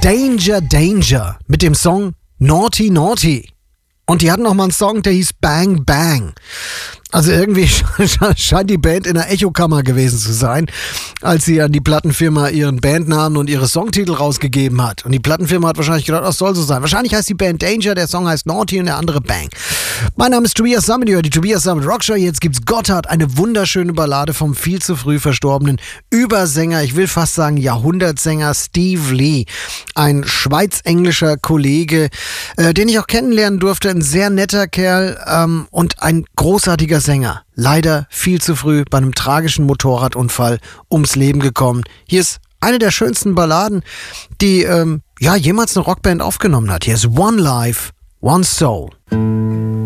Danger Danger mit dem Song Naughty Naughty. Und die hatten noch mal einen Song, der hieß Bang Bang. Also irgendwie scheint die Band in der Echokammer gewesen zu sein, als sie an die Plattenfirma ihren Bandnamen und ihre Songtitel rausgegeben hat. Und die Plattenfirma hat wahrscheinlich gedacht, das soll so sein. Wahrscheinlich heißt die Band Danger, der Song heißt Naughty und der andere Bang. Mein Name ist Tobias Sammet, die Tobias Sammet Rockshow. Jetzt gibt's Gotthard, eine wunderschöne Ballade vom viel zu früh verstorbenen Übersänger, ich will fast sagen Jahrhundertsänger Steve Lee. Ein schweizenglischer Kollege, den ich auch kennenlernen durfte. Ein sehr netter Kerl und ein großartiger Sänger. Leider viel zu früh bei einem tragischen Motorradunfall ums Leben gekommen. Hier ist eine der schönsten Balladen, die jemals eine Rockband aufgenommen hat. Hier ist One Life, One Soul.